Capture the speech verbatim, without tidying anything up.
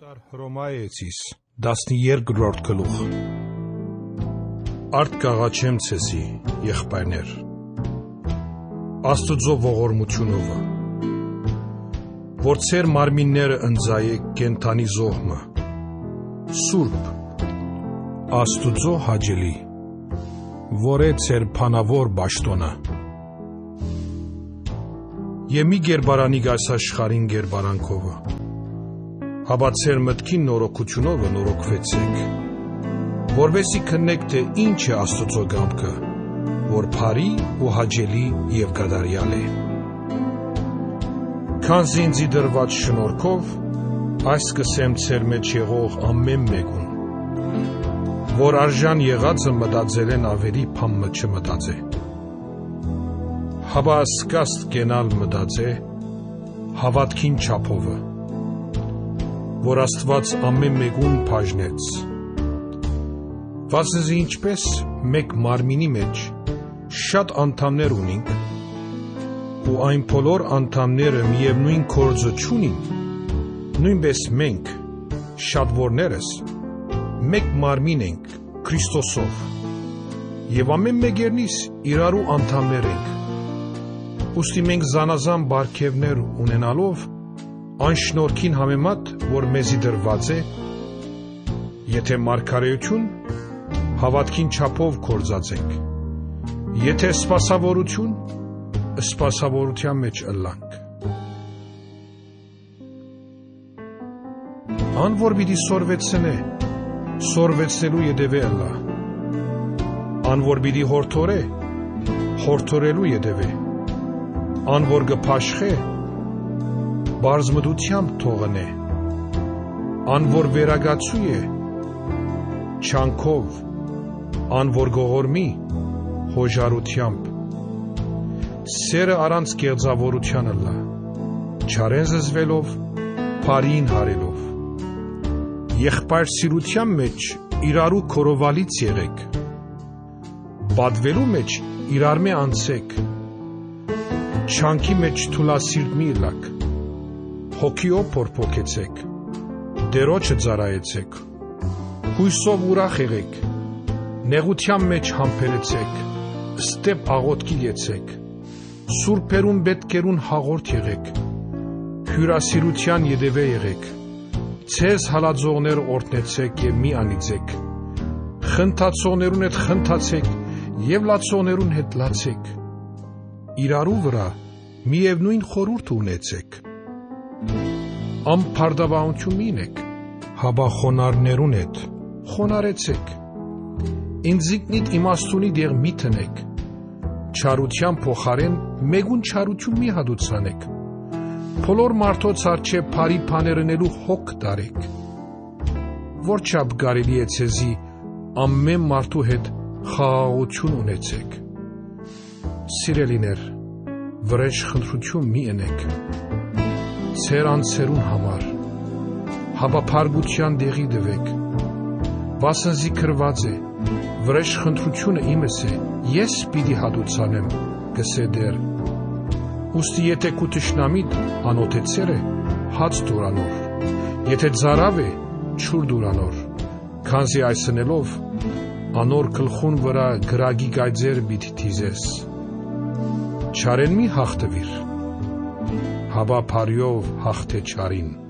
Օտար Հռոմայեցիս տասներկրորդ գլուխ Արդ կաղաչեմ ցեսի եղբայրներ Աստուծո ողորմությունովը որ ցեր մարմինները ընձայեք կենթանի զոհմը Սուրբ Աստուծո հաճելի որ է ցեր փանավոր բաշտոնը Եմի գերբարանի գայս աշխարհին գերբարանքովը Հաբա ցեր մտքին նորոգությունովը նորոգվեցեք որովհետեւ քննեք թե ինչ է Աստծո գամքը որ բարի ու հաճելի եւ գադարյալ է Քանզի ինձի դրված շնորհքով այս կսեմ ցեր մեջ եղող ամեն մեկուն որ արժան եղածը մտածել են ավելի փամը չմտածե Հաբա սկաստ կենալ մտածե հավատքին չափովը որ Աստված ամեն մեկուն բաժնեց Վասնզի ինչպես մեկ մարմինի մեջ շատ անդամներ ունենք ու այն բոլոր անդամները միևնույն գործը չունին նույնպես մենք շատվորներս մեկ մարմին ենք Քրիստոսով եւ ամեն մեկերնից իրարու անդամներ ենք ուստի մենք զանազան բարգևներ ունենալով Այն շնորհքին համեմատ, որ մեզի դրված է, եթե մարգարեություն, հավատքին չափով կործածենք, եթե սպասավորություն, սպասավորության մեջ ըլլանք։ Ան որ պիտի սորվեցնե, սորվեցնելու ետևե ըլլա, ան որ պիտի հորդորե, հորդորելու ետևե, ան որ կփաշխե, Բարձմդությամբ թողնե, ան որ վերագացու է, չանքով, ան որ գողորմի, հոժարությամբ, սերը առանց կեղծավորության ըլլա, չարեն զզվելով, բարին հարելով, եղբայր սիրության մեջ իրարու քորովալից եղեք, բադվելու մեջ իրարմե անցեք, չանքի մեջ թուլասիրտ մի ըլլաք, Հոգիով փորփոքեցեք, դերոջը ծառայեցեք, հույսով ուրախ եղեք, նեղության մեջ համբերեցեք, ստեպ աղոթքի եցեք, սուրբերուն պետքերուն հաղորդ եղեք, հյուրասիրության ետևե եղեք, ցեզ հալածողներ օրհնեցեք եւ մի անիծեք, խնդացողներուն հետ խնդացեք եւ լացողներուն հետ լացեք, իրարու վրա միևնույն խորհուրդ ունեցեք Ամփարդավանություն մինեք, հաբա խոնարներուն հետ, խոնարեցեք, ինձիկնիտ իմաստունի դեղ մի տնեք, չարության փոխարեն մեգուն չարություն մի հադուցանեք, բոլոր մարդոց արջե բարի բաներնելու հոգ տարեք, որ չափ կարելի է ցեզի ամեն մարդու հետ խաղաղություն ունեցեք, սիրելիներ, վրեժ խնդրություն մի ընեք, Ցեր անձերուն համար, հաբա փարգության դեղի դվեք, վասնզի գրված է, վրեժ խնդրությունը իմս է, ես պիտի հադուցանեմ, գսե դեր, ուստի եթե քու թշնամիտ անօթեցեր է, հաց դուրանոր, եթե ձարավ է, չուր դուրանոր, քանզի այսնելով, անոր գլխուն վրա գրագի գայձեր պիտի թիզես, չարեն մի հաղթվիր, Հաբա բարյով հաղթե չարին